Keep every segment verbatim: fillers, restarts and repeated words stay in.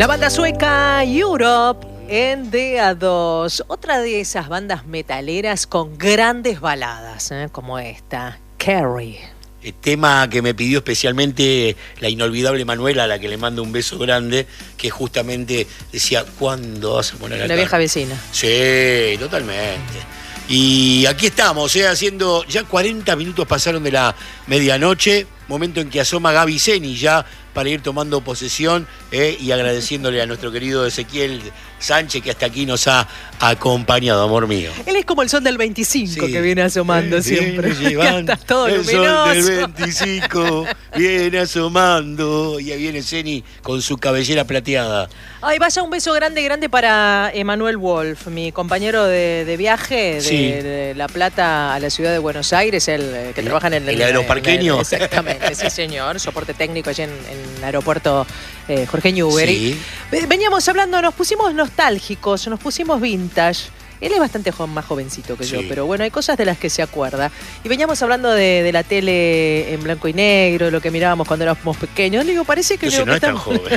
La banda sueca Europe en D A dos, otra de esas bandas metaleras con grandes baladas, ¿eh? Como esta, Carrie. El tema que me pidió especialmente la inolvidable Manuela, a la que le mando un beso grande, que justamente decía, ¿cuándo vas a poner acá? La vieja vecina. Sí, totalmente. Y aquí estamos, ¿eh? Haciendo, ya cuarenta minutos pasaron de la medianoche, momento en que asoma Gaby Zeni ya para ir tomando posesión, ¿eh? Y agradeciéndole a nuestro querido Ezequiel Sánchez que hasta aquí nos ha acompañado, amor mío. Él es como el sol del veinticinco, sí, que viene asomando sí, siempre. Llevan, está todo el luminoso. sol del veinticinco viene asomando y ahí viene Zeni con su cabellera plateada. Ay, vaya un beso grande, grande para Emanuel Wolf, mi compañero de, de viaje de, sí. de La Plata a la ciudad de Buenos Aires, el que el, trabaja en el... ¿El aeroparqueño? En el, exactamente, sí señor, soporte técnico allí en, en el aeropuerto eh, Jorge Newbery. Sí. Veníamos hablando, nos pusimos nostálgicos, nos pusimos vintage. Él es bastante jo más jovencito que sí. yo, pero bueno, hay cosas de las que se acuerda. Y veníamos hablando de, de la tele en blanco y negro, de lo que mirábamos cuando éramos pequeños. Le digo, parece que... Entonces, digo, no que es tan joven.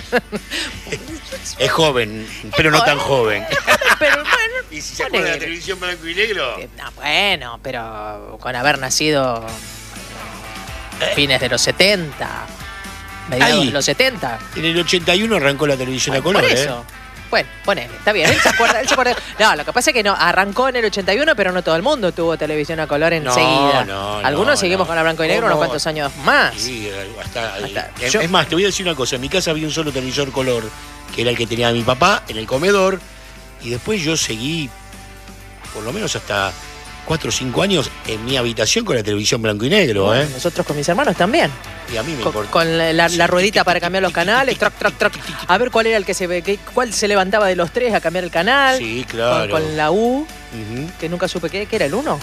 Es joven, pero no tan joven. Pero bueno, ¿y si se acuerda de la televisión blanco y negro? Eh, no, bueno, pero con haber nacido eh, fines de los setenta, mediados Ahí. de los setenta. En el ochenta y uno arrancó la televisión Bueno, a color, por eso. ¿eh? Bueno, ponele, está bien, él se acuerda, él se acuerda. No, lo que pasa es que no, arrancó en el ochenta y uno, pero no todo el mundo tuvo televisión a color enseguida. No, no, Algunos no, seguimos no. con la blanco y negro ¿Cómo? unos cuantos años más. Sí, hasta, Hasta- es, yo- es más, te voy a decir una cosa. En mi casa había un solo televisor color, que era el que tenía mi papá, en el comedor. Y después yo seguí, por lo menos hasta cuatro o cinco años, en mi habitación con la televisión blanco y negro, Bueno, ¿eh? nosotros con mis hermanos también. Y a mí me Con, importa. con la, la- la ruedita para cambiar los canales, trac, trac, trac. A ver cuál era el que se ve, que- cuál se levantaba de los tres a cambiar el canal. Sí, claro. Con, con la U, Ujú. que nunca supe qué, ¿qué era el uno?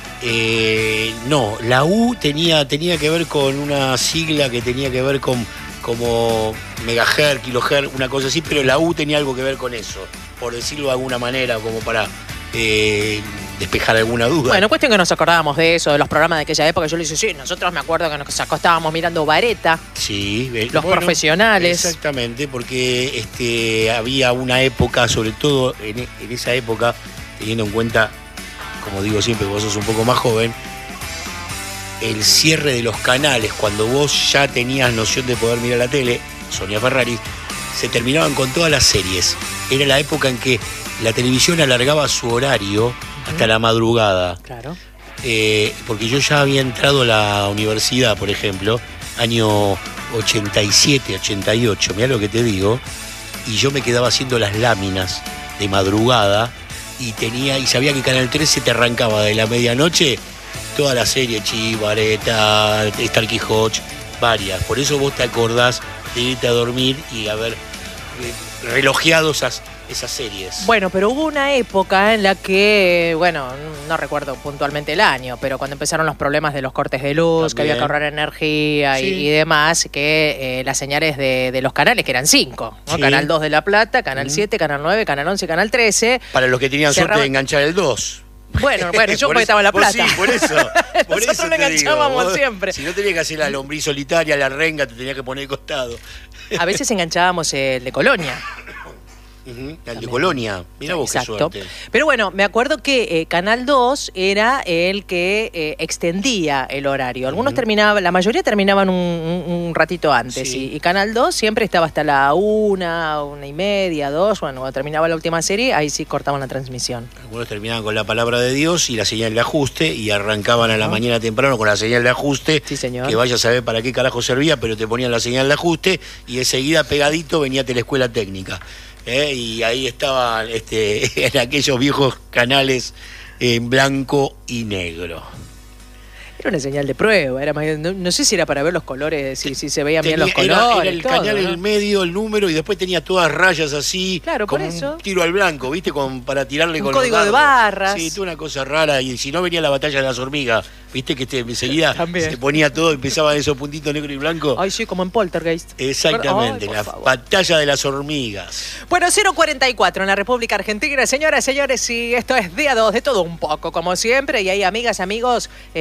Eh, no, la U tenía, tenía que ver con una sigla que tenía que ver con como megahertz, kilohertz, una cosa así, pero la U tenía algo que ver con eso, por decirlo de alguna manera, como para eh, despejar alguna duda. Bueno, cuestión que nos acordábamos de eso, de los programas de aquella época. Yo le dije, sí, nosotros me acuerdo que nos acostábamos mirando Vareta, Sí, eh, los bueno, profesionales. Exactamente, porque este, había una época, sobre todo en, en esa época, teniendo en cuenta, como digo siempre, que vos sos un poco más joven, el cierre de los canales, cuando vos ya tenías noción de poder mirar la tele, Sonia Ferrari, se terminaban con todas las series. Era la época en que la televisión alargaba su horario hasta la madrugada. Claro. Eh, porque yo ya había entrado a la universidad, por ejemplo, año ochenta y siete, ochenta y ocho, mirá lo que te digo, y yo me quedaba haciendo las láminas de madrugada y tenía y sabía que Canal trece te arrancaba de la medianoche toda la serie, Chivareta, Starkey Hodge, varias. Por eso vos te acordás de irte a dormir y haber eh, relojeado esas, esas series. Bueno, pero hubo una época en la que, bueno, no recuerdo puntualmente el año, pero cuando empezaron los problemas de los cortes de luz, También. que había que ahorrar energía y, Sí. y demás, que eh, las señales de, de los canales, que eran cinco, ¿no? Sí. Canal dos de La Plata, Canal Mm. siete, Canal nueve, Canal once, Canal trece. Para los que tenían suerte Cerraba- de enganchar el dos. Bueno, bueno, yo Por porque eso- estaba en La vos Plata. Sí, por eso. Por Nosotros eso lo te enganchábamos digo, vos, siempre. Si no tenías que hacer la lombriz solitaria, la renga, te tenías que poner de costado. A veces enganchábamos el de Colonia. Ujú, el de Colonia. Mirá vos Exacto. qué suerte. Pero bueno, me acuerdo que eh, Canal dos era el que eh, extendía el horario. Algunos Ujú. terminaban, la mayoría terminaban un, un- un ratito antes. Sí. Y, y Canal dos siempre estaba hasta la una, una y media, dos. Bueno, cuando terminaba la última serie, ahí sí cortaban la transmisión. Algunos terminaban con la palabra de Dios y la señal de ajuste y arrancaban a la Ajá. mañana temprano con la señal de ajuste. Sí, señor. Que vaya a saber para qué carajo servía, pero te ponían la señal de ajuste y enseguida pegadito venía Teleescuela Técnica. ¿eh? Y ahí estaban este, en aquellos viejos canales en blanco y negro. Era una señal de prueba. Era más- no, no sé si era para ver los colores, si, si se veían bien los Tenía- colores. era, era el todo, cañal en ¿no? el medio, el número, y después tenía todas rayas así, Claro, por como eso. un tiro al blanco, ¿viste? Con, para tirarle Un con código los de dardos. barras. Sí, toda una cosa rara. Y si no venía la batalla de las hormigas, ¿viste? Que te, enseguida También. se ponía todo, empezaban esos puntitos negro y blanco. Ay, sí, como en Poltergeist. Exactamente, Ay, por la favor. batalla de las hormigas. Bueno, cero cuarenta y cuatro en la República Argentina, señoras, señores, y esto es día dos de todo un poco, como siempre, y hay amigas, amigos eh, conectados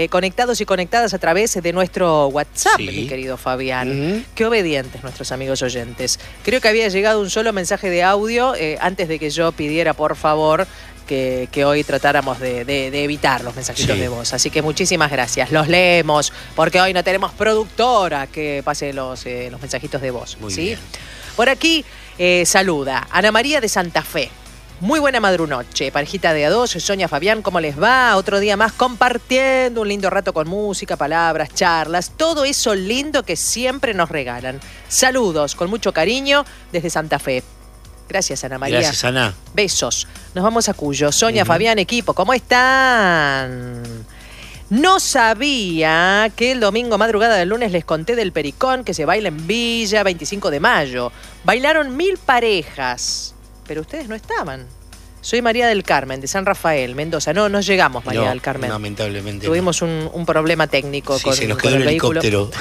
conectados y conectadas a través de nuestro WhatsApp, Sí. mi querido Fabián. Ujú. Qué obedientes nuestros amigos oyentes. Creo que había llegado un solo mensaje de audio eh, antes de que yo pidiera, por favor, que, que hoy tratáramos de, de- de evitar los mensajitos Sí. de voz. Así que muchísimas gracias. Los leemos, porque hoy no tenemos productora que pase los, eh, los mensajitos de voz. Muy ¿sí? bien. Por aquí eh, saluda Ana María de Santa Fe. Muy buena madrunoche, parejita de a dos, Sonia, Fabián, ¿cómo les va? Otro día más compartiendo un lindo rato con música, palabras, charlas, todo eso lindo que siempre nos regalan. Saludos con mucho cariño desde Santa Fe. Gracias, Ana María. Gracias, Ana. Besos. Nos vamos a Cuyo. Sonia, Ujú. Fabián, equipo, ¿cómo están? No sabía que el domingo madrugada del lunes les conté del Pericón que se baila en Villa, veinticinco de mayo. Bailaron mil parejas, pero ustedes no estaban. Soy María del Carmen, de San Rafael, Mendoza. No, no llegamos, María No, del Carmen. lamentablemente. Tuvimos un, un problema técnico Sí, con, se nos con quedó el el vehículo. helicóptero.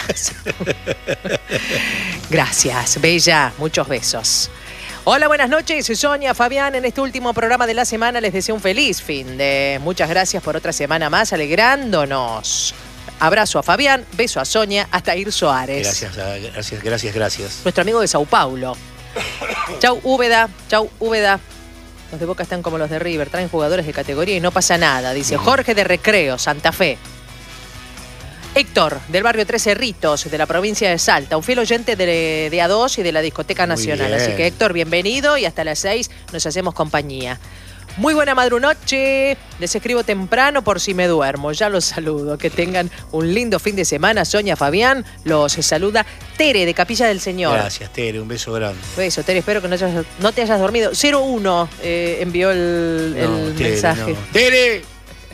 Claro. Gracias, Bella. Muchos besos. Hola, buenas noches. Soy Sonia, Fabián. En este último programa de la semana les deseo un feliz fin de. Muchas gracias por otra semana más, alegrándonos. Abrazo a Fabián, beso a Sonia, hasta Ir Soares. Gracias, a- gracias, gracias, gracias. Nuestro amigo de Sao Paulo. Chau, Úbeda. Chau, Úbeda. Los de Boca están como los de River, traen jugadores de categoría y no pasa nada, dice Jorge de Recreo, Santa Fe. Héctor, del barrio Tres Cerritos, de la provincia de Salta, un fiel oyente de, de A dos y de la Discoteca Muy Nacional. bien. Así que Héctor, bienvenido y hasta las seis nos hacemos compañía. Muy buena madrunoche, les escribo temprano por si me duermo, ya los saludo. Que tengan un lindo fin de semana. Sonia, Fabián, los saluda Tere de Capilla del Señor. Gracias, Tere, un beso grande. Beso, Tere, espero que no, hayas- no te hayas dormido. cero uno eh, envió el, el No, Tere, mensaje. no. ¡Tere!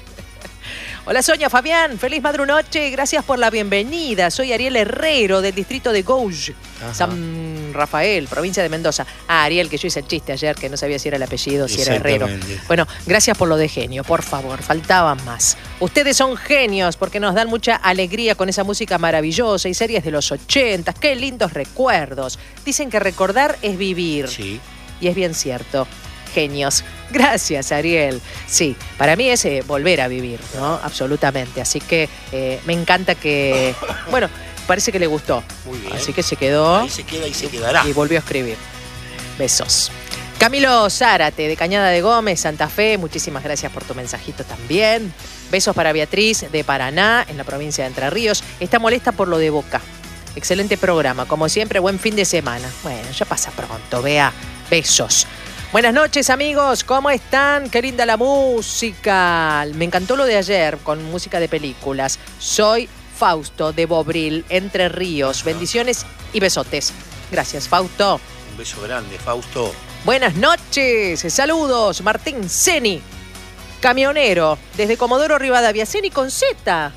Hola Sonia, Fabián, feliz madrunoche, gracias por la bienvenida. Soy Ariel Herrero del distrito de Gouge, Ajá. San Rafael, provincia de Mendoza. Ah, Ariel, que yo hice el chiste ayer, que no sabía si era el apellido, si era Herrero. Exactamente. Bueno, gracias por lo de genio, por favor, faltaban más. Ustedes son genios porque nos dan mucha alegría con esa música maravillosa y series de los ochentas. Qué lindos recuerdos. Dicen que recordar es vivir. Sí. Y es bien cierto. Genios. Gracias, Ariel. Sí, para mí es eh, volver a vivir, ¿no? Absolutamente. Así que eh, me encanta que... Bueno, parece que le gustó. Muy bien. Así que se quedó Ahí se queda y se quedará. y volvió a escribir. Besos. Camilo Zárate, de Cañada de Gómez, Santa Fe. Muchísimas gracias por tu mensajito también. Besos para Beatriz, de Paraná, en la provincia de Entre Ríos. Está molesta por lo de Boca. Excelente programa. Como siempre, buen fin de semana. Bueno, ya pasa pronto, Bea. Besos. Buenas noches, amigos. ¿Cómo están? Qué linda la música. Me encantó lo de ayer con música de películas. Soy Fausto de Bobril, Entre Ríos. Bendiciones y besotes. Gracias, Fausto. Un beso grande, Fausto. Buenas noches. Saludos. Martín Ceni, camionero, desde Comodoro Rivadavia. Ceni con Z.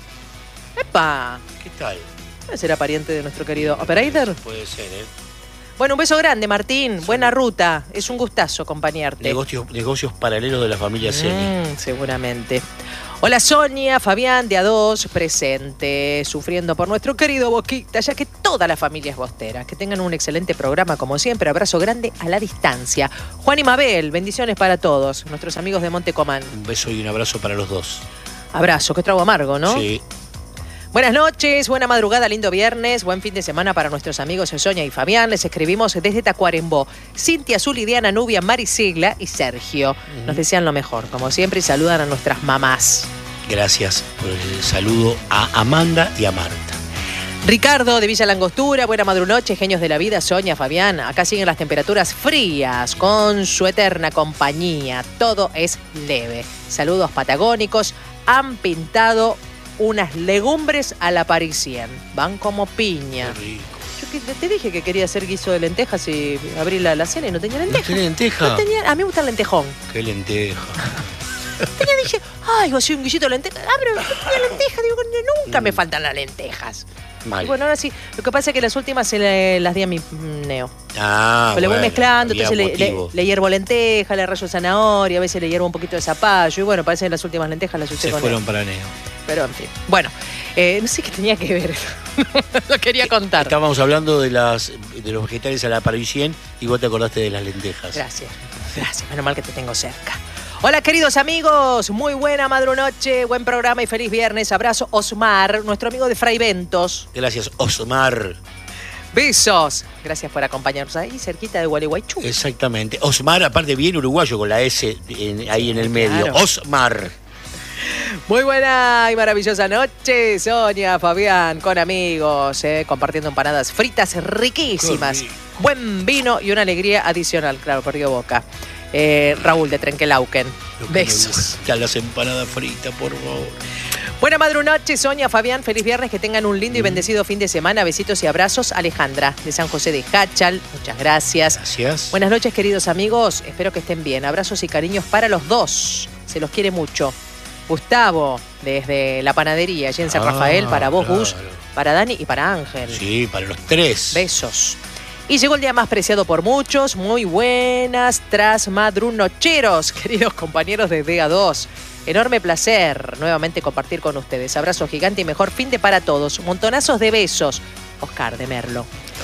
¡Epa! ¿Qué tal? ¿Será pariente de nuestro querido operator? Puede ser, ¿eh? Bueno, un beso grande, Martín. Buena ruta. Es un gustazo acompañarte. Negocios, negocios paralelos de la familia Ceni. Mm, seguramente. Hola Sonia, Fabián de A dos, presente, sufriendo por nuestro querido Boquita, ya que toda la familia es bostera. Que tengan un excelente programa, como siempre. Abrazo grande a la distancia. Juan y Mabel, bendiciones para todos, nuestros amigos de Montecomán. Un beso y un abrazo para los dos. Abrazo, qué trago amargo, ¿no? Sí. Buenas noches, buena madrugada, lindo viernes, buen fin de semana para nuestros amigos Sonia y Fabián. Les escribimos desde Tacuarembó. Cintia, Azul, Lidiana, Nubia, Marisigla y Sergio. Nos desean lo mejor, como siempre, y saludan a nuestras mamás. Gracias por el saludo a Amanda y a Marta. Ricardo de Villa Langostura, buena madrunoche, genios de la vida, Sonia, Fabián. Acá siguen las temperaturas frías con su eterna compañía. Todo es leve. Saludos patagónicos. Han pintado unas legumbres a la parisien. Van como piña. Qué rico. Yo que- te dije que quería hacer guiso de lentejas y abrí la, la cena y no tenía ¿No lentejas. tenés lenteja? No tenía, a mí me gusta el lentejón. Qué lenteja. Tenía, dije, ay, voy a hacer un guisito de lentejas. Ah, pero no tenía lentejas. Digo, nunca me faltan las lentejas. Mal. Y bueno, ahora sí. Lo que pasa es que las últimas se le- las di a mi mm, neo. Ah, Pues le voy bueno, mezclando, había entonces le, le, motivo. le hiervo lenteja, le rayo zanahoria, a veces le hiervo un poquito de zapallo. Y bueno, parece que las últimas lentejas las usé Se con fueron él. para Neo. Pero en fin. Bueno, eh, no sé qué tenía que ver. Lo quería contar. Estábamos hablando de las de los vegetales a la parisien y vos te acordaste de las lentejas. Gracias, gracias. Menos mal que te tengo cerca. Hola queridos amigos, muy buena madrunoche, buen programa y feliz viernes. Abrazo Osmar, nuestro amigo de Fray Ventos. Gracias, Osmar. Besos. Gracias por acompañarnos ahí, cerquita de Gualeguaychú. Exactamente. Osmar, aparte bien uruguayo, con la S en, ahí en el medio. Claro. Osmar. Muy buena y maravillosa noche, Sonia, Fabián, con amigos, eh, compartiendo empanadas fritas riquísimas. Buen vino y una alegría adicional, claro, por Río Boca. Eh, Raúl de Trenquelauquen. Besos. Ya las empanadas fritas, por favor. Buena madrunoche, Sonia, Fabián, feliz viernes, que tengan un lindo y bendecido fin de semana. Besitos y abrazos. Alejandra, de San José de Hachal, muchas gracias. Gracias. Buenas noches, queridos amigos, espero que estén bien. Abrazos y cariños para los dos, se los quiere mucho. Gustavo, desde la panadería, allí en San Ah, Rafael, para vos, claro. Gus, para Dani y para Ángel. Sí, para los tres. Besos. Y llegó el día más preciado por muchos. Muy buenas trasmadrunocheros, queridos compañeros de D A dos. Enorme placer nuevamente compartir con ustedes. Abrazo gigante y mejor fin de para todos. Montonazos de besos. Oscar de Merlo.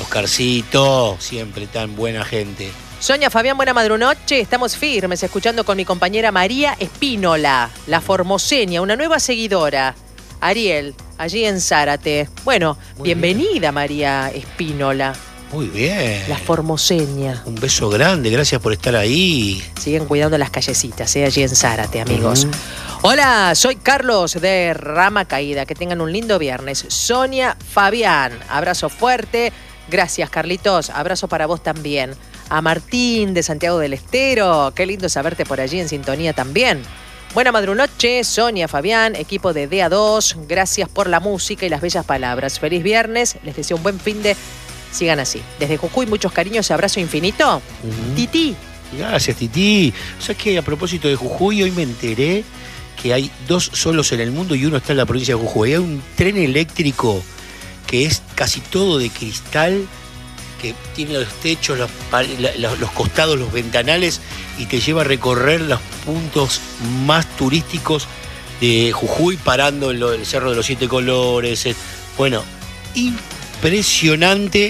Oscarcito, siempre tan buena gente. Sonia, Fabián, buena madrunoche. Estamos firmes escuchando con mi compañera María Espínola, la formoseña, una nueva seguidora. Ariel, allí en Zárate. Bueno, Muy bienvenida bien. María Espínola, Muy bien. la formoseña. Un beso grande, gracias por estar ahí. Siguen cuidando las callecitas, ¿eh? Allí en Zárate, amigos. Ujú. Hola, soy Carlos de Rama Caída. Que tengan un lindo viernes. Sonia, Fabián, abrazo fuerte. Gracias, Carlitos. Abrazo para vos también. A Martín de Santiago del Estero. Qué lindo saberte por allí en sintonía también. Buena madrunoche, Sonia, Fabián, equipo de D A dos. Gracias por la música y las bellas palabras. Feliz viernes. Les deseo un buen fin de... Sigan así. Desde Jujuy, muchos cariños y abrazo infinito. Ujú. Titi. Gracias, Titi. ¿Sabes qué? A propósito de Jujuy, hoy me enteré que hay dos solos en el mundo y uno está en la provincia de Jujuy. Hay un tren eléctrico que es casi todo de cristal, que tiene los techos, los, pa- la- la- los costados, los ventanales, y te lleva a recorrer los puntos más turísticos de Jujuy, parando en lo- el Cerro de los Siete Colores. eh. Bueno, impresionante.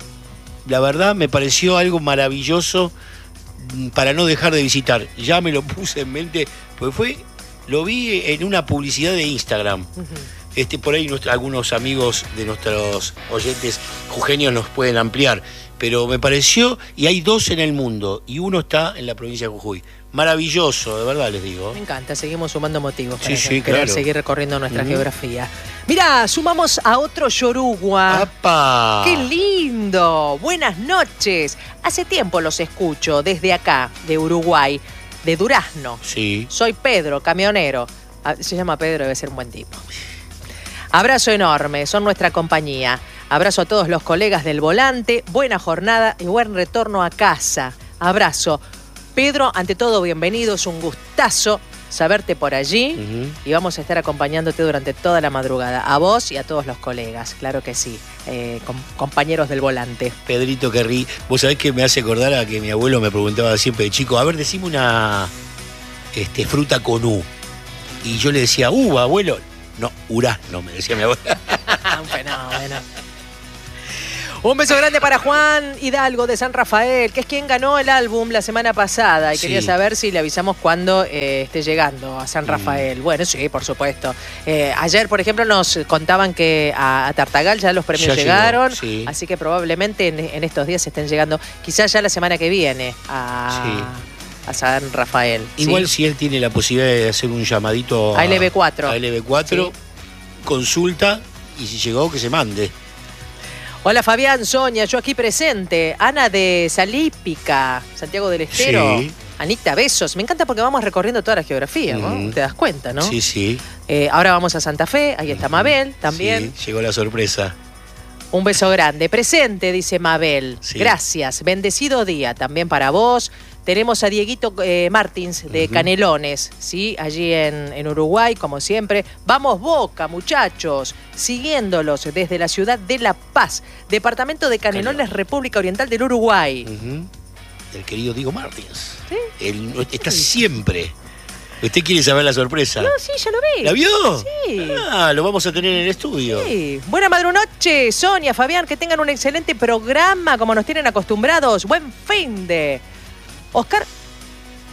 La verdad me pareció algo maravilloso mm, para no dejar de visitar. Ya me lo puse en mente, porque fue, lo vi en una publicidad de Instagram. Este, por ahí nuestra- algunos amigos de nuestros oyentes jujeños nos pueden ampliar, pero me pareció, y hay dos en el mundo, y uno está en la provincia de Jujuy. Maravilloso, de verdad les digo. Me encanta, seguimos sumando motivos para Sí, sí, querer claro. seguir recorriendo nuestra Ujú. geografía. Mirá, sumamos a otro Yorugua. ¡Apa! ¡Qué lindo! Buenas noches. Hace tiempo los escucho desde acá, de Uruguay, de Durazno. Sí. Soy Pedro, camionero. Ah, se llama Pedro, debe ser un buen tipo. Abrazo enorme, son nuestra compañía. Abrazo a todos los colegas del volante. Buena jornada y buen retorno a casa. Abrazo. Pedro, ante todo, bienvenido. Es un gustazo saberte por allí. Ujú. Y vamos a estar acompañándote durante toda la madrugada. A vos y a todos los colegas, claro que sí. Eh, com- compañeros del volante. Pedrito Querrí, vos sabés que me hace acordar a que mi abuelo me preguntaba siempre de chico, a ver, decime una este, fruta con U. Y yo le decía, uva, abuelo. No, urazno, me decía mi abuelo. Un fenómeno. Un beso grande para Juan Hidalgo de San Rafael, que es quien ganó el álbum la semana pasada. Y Sí. quería saber si le avisamos cuándo eh, esté llegando a San Rafael. Mm. Bueno, sí, por supuesto. Eh, ayer, por ejemplo, nos contaban que a, a Tartagal ya los premios Ya llegó, llegaron. sí. Así que probablemente en, en estos días estén llegando, quizás ya la semana que viene, a, a San Rafael. ¿sí? Igual si él tiene la posibilidad de hacer un llamadito A L B cuatro. a L B cuatro, Sí. consulta, y si llegó, que se mande. Hola Fabián, Sonia, yo aquí presente. Ana de Salípica, Santiago del Estero. Sí. Anita, besos. Me encanta porque vamos recorriendo toda la geografía, ¿no? Mm. Te das cuenta, ¿no? Sí, sí. Eh, ahora vamos a Santa Fe, ahí está Mabel también. Sí, llegó la sorpresa. Un beso grande. Presente, dice Mabel. Sí. Gracias. Bendecido día también para vos. Tenemos a Dieguito eh, Martins de Ujú. Canelones, ¿sí? Allí en, en Uruguay, como siempre. Vamos Boca, muchachos. Siguiéndolos desde la ciudad de La Paz, departamento de Canelones, Canelones. República Oriental del Uruguay. Ujú. El querido Diego Martins. ¿Sí? Él está siempre. ¿Usted quiere saber la sorpresa? No, sí, ya lo vi. ¿La vio? Sí. Ah, lo vamos a tener en el estudio. Sí. Buena madrunoche, Sonia, Fabián, que tengan un excelente programa como nos tienen acostumbrados. Buen fin de. Oscar.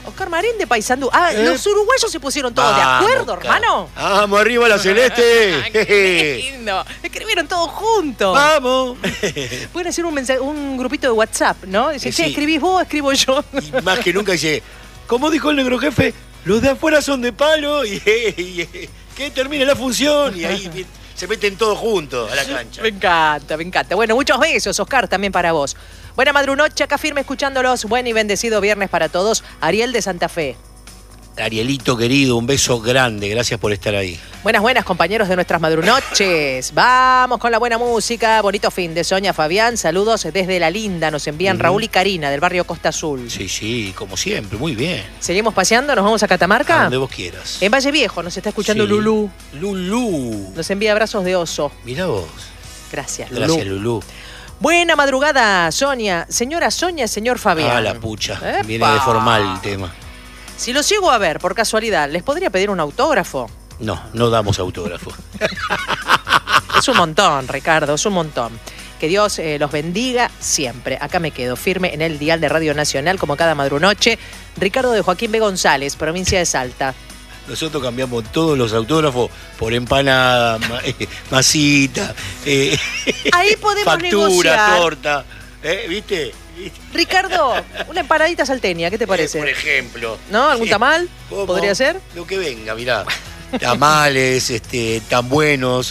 Oscar Marín de Paysandú. Ah, ¿Eh? Los uruguayos se pusieron todos Vamos, de acuerdo, cara. hermano. Vamos, arriba la celeste. ¡Qué lindo! Escribieron todos juntos. Vamos. Pueden hacer un, mensaje, un grupito de WhatsApp, ¿no? Dice, sí. che, escribís vos, escribo yo. Y más que nunca dice, como dijo el negro jefe, los de afuera son de palo y, y, y que termine la función. Y ahí se meten todos juntos a la cancha. Me encanta, me encanta. Bueno, muchos besos, Oscar, también para vos. Buena madrunoche, acá firme escuchándolos. Buen y bendecido viernes para todos. Ariel de Santa Fe. Arielito querido, un beso grande. Gracias por estar ahí. Buenas, buenas, compañeros de nuestras madrunoches. Vamos con la buena música. Bonito fin de Soña Fabián. Saludos desde La Linda. Nos envían uh-huh. Raúl y Karina del barrio Costa Azul. Sí, sí, como siempre. Muy bien. ¿Seguimos paseando? ¿Nos vamos a Catamarca? A donde vos quieras. En Valle Viejo nos está escuchando sí. Lulú. Lulú. Nos envía abrazos de oso. Mirá vos. Gracias, Lulú. Gracias, Lulú. Buena madrugada, Sonia. Señora Sonia, señor Fabián. Ah, la pucha. Epa. Viene de formal el tema. Si los llego a ver, por casualidad, ¿les podría pedir un autógrafo? No, no damos autógrafo. Es un montón, Ricardo, es un montón. Que Dios eh, los bendiga siempre. Acá me quedo firme en el dial de Radio Nacional, como cada madrunoche. Ricardo de Joaquín B. González, provincia de Salta. Nosotros cambiamos todos los autógrafos por empanada, ma, eh, masita, eh, ahí podemos factura, negociar. torta, ¿eh? ¿Viste? Ricardo, una empanadita salteña, ¿qué te parece? Eh, por ejemplo. ¿No? ¿Algún tamal? ¿Cómo? ¿Podría ser? Lo que venga, mirá. Tamales, este, tan buenos.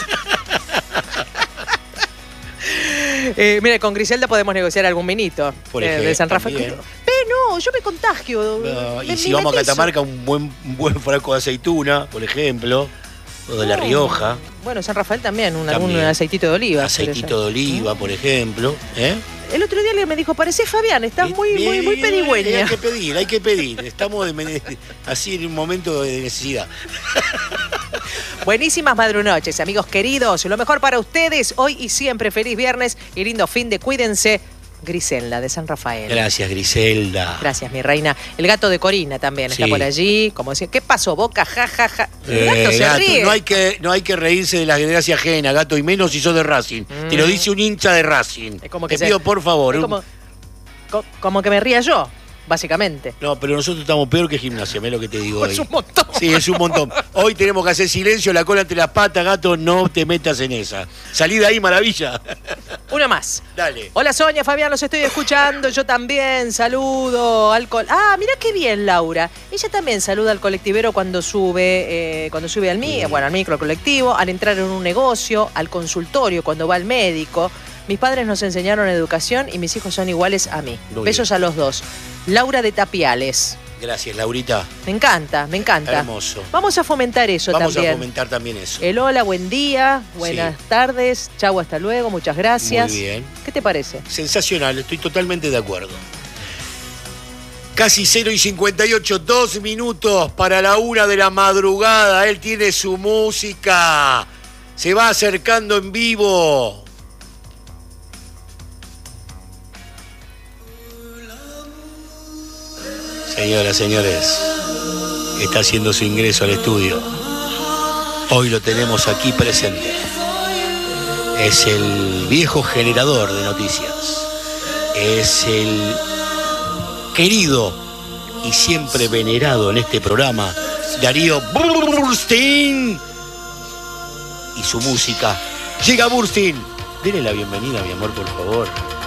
eh, mira, con Griselda podemos negociar algún vinito. Por eh, ejemplo, de San Rafael. También. Pero no, yo me contagio. No, y me, si me vamos metizo. a Catamarca, un buen, un buen frasco de aceituna, por ejemplo. O de La Rioja. Bueno, San Rafael también, un, también. algún aceitito de oliva. Aceitito de oliva, por ejemplo. ¿Eh? El otro día me dijo, parecés Fabián, estás muy, muy, muy pedigüeña. Hay que pedir, hay que pedir. Estamos de, así en un momento de necesidad. Buenísimas madrunoches, amigos queridos. Lo mejor para ustedes hoy y siempre. Feliz viernes y lindo fin de cuídense. Griselda de San Rafael. Gracias, Griselda. Gracias, mi reina. El gato de Corina también sí. está por allí. Como decía, ¿qué pasó, Boca? Ja, ja, ja. El eh, gato se gato, ríe. No hay, que, no hay que reírse de la desgracia ajena, gato, y menos si sos de Racing. Mm. Te lo dice un hincha de Racing. Es como que Te se, pido, por favor. Es como, co, como que me ría yo, básicamente. No, pero nosotros estamos peor que Gimnasia, mirá lo que te digo. Es un montón. Sí, es un montón. Hoy tenemos que hacer silencio, la cola entre las patas, gato, no te metas en esa. Salí de ahí, maravilla. Una más. Dale. Hola, Sonia, Fabián, los estoy escuchando. Yo también saludo al... Col ah, mira qué bien, Laura. Ella también saluda al colectivero cuando sube, eh, cuando sube al, mi bueno, al micro colectivo, al entrar en un negocio, al consultorio, cuando va al médico. Mis padres nos enseñaron educación y mis hijos son iguales a mí. Muy Besos bien. A los dos. Laura de Tapiales. Gracias, Laurita. Me encanta, me encanta. Hermoso. Vamos a fomentar eso Vamos también. Vamos a fomentar también eso. El hola, buen día, buenas sí. tardes, chau, hasta luego, muchas gracias. Muy bien. ¿Qué te parece? Sensacional, estoy totalmente de acuerdo. Casi cero y cincuenta y ocho, dos minutos para la una de la madrugada. Él tiene su música. Se va acercando en vivo. Señoras, señores, está haciendo su ingreso al estudio. Hoy lo tenemos aquí presente. Es el viejo generador de noticias. Es el querido y siempre venerado en este programa, Darío Burstein. Y su música. Llega Burstein. Denle la bienvenida, mi amor, por favor.